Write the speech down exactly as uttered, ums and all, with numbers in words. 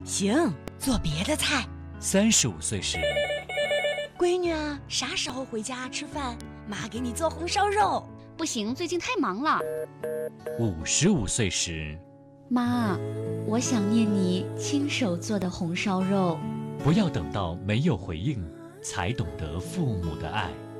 行，做别的菜。 三十五岁时， 闺女啊，啥时候回家吃饭？妈给你做红烧肉。 不行，最近太忙了。 五十五岁时， 妈，我想念你亲手做的红烧肉。 不要等到没有回应，才懂得父母的爱。